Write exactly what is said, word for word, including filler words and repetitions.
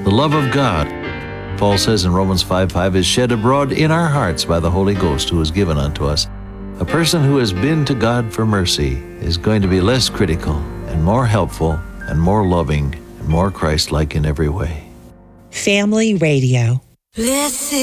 The love of God, Paul says in Romans five five, is shed abroad in our hearts by the Holy Ghost who is given unto us. A person who has been to God for mercy is going to be less critical and more helpful and more loving and more Christ-like in every way. Family Radio. Listen.